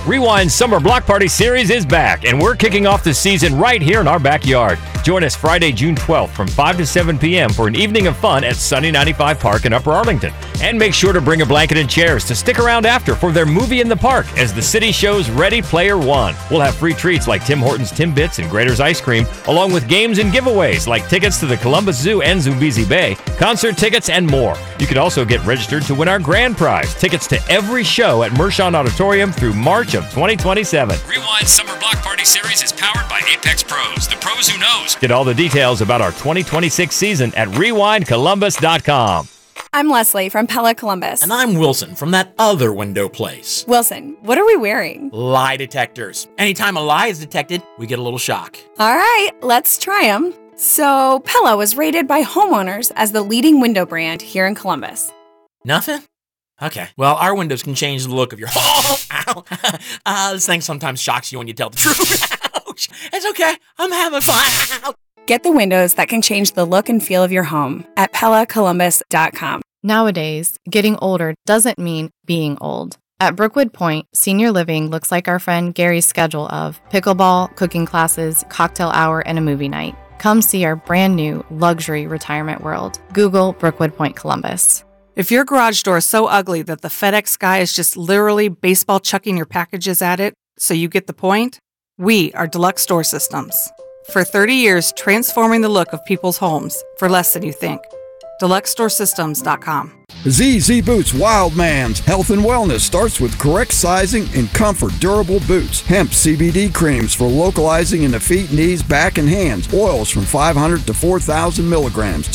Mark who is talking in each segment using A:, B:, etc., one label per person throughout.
A: Rewind's Summer Block Party Series is back, and we're kicking off the season right here in our backyard. Join us Friday, June 12th from 5 to 7 p.m. for an evening of fun at Sunny 95 Park in Upper Arlington. And make sure to bring a blanket and chairs to stick around after for their movie in the park as the city shows Ready Player One. We'll have free treats like Tim Hortons Timbits and Grater's Ice Cream, along with games and giveaways like tickets to the Columbus Zoo and Zumbizi Bay, concert tickets, and more. You can also get registered to win our grand prize, tickets to every show at Mershon Auditorium through March of 2027. Rewind's Summer Block Party Series is powered by Apex Pros, the pros who knows. Get all the details about our 2026 season at rewindcolumbus.com.
B: I'm Leslie from Pella Columbus.
C: And I'm Wilson from that other window place.
B: Wilson, what are we wearing?
C: Lie detectors. Anytime a lie is detected, we get a little shock.
B: All right, let's try them. So, Pella was rated by homeowners as the leading window brand here in Columbus.
C: Nothing? Okay. Well, our windows can change the look of your home. Ow. This thing sometimes shocks you when you tell the truth. Ouch. It's okay. I'm having fun.
B: Get the windows that can change the look and feel of your home at PellaColumbus.com.
D: Nowadays, getting older doesn't mean being old. At Brookwood Point, senior living looks like our friend Gary's schedule of pickleball, cooking classes, cocktail hour, and a movie night. Come see our brand new luxury retirement world. Google Brookwood Point Columbus.
E: If your garage door is so ugly that the FedEx guy is just literally baseball chucking your packages at it, so you get the point, we are Deluxe Door Systems. For 30 years, transforming the look of people's homes for less than you think. DeluxeDoorSystems.com.
F: ZZ Boots Wildman's Health and Wellness starts with correct sizing and comfort durable boots. Hemp CBD creams for localizing in the feet, knees, back, and hands. Oils from 500 to 4,000 milligrams.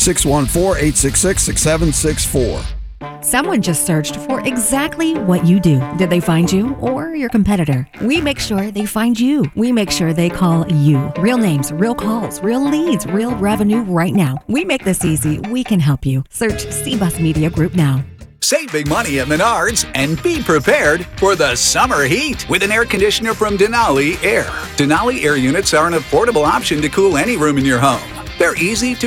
F: 614-866-6764.
G: Someone just searched for exactly what you do. Did they find you or your competitor? We make sure they find you. We make sure they call you. Real names, real calls, real leads, real revenue right now. We make this easy. We can help you. Search CBUS Media Group now.
H: Save big money at Menards and be prepared for the summer heat with an air conditioner from Denali Air. Denali Air units are an affordable option to cool any room in your home. They're easy to